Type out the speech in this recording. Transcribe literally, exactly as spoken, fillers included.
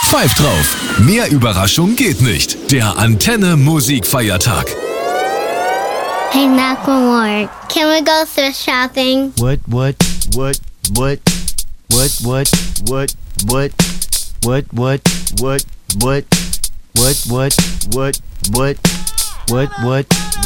Pfeift drauf. Mehr Überraschung geht nicht. Der Antenne Musikfeiertag. Hey, Macklemore, can we go thrift shopping? What, what, what, what, what, what, what, what, what, what, what, what, what, what, what, what, what, what,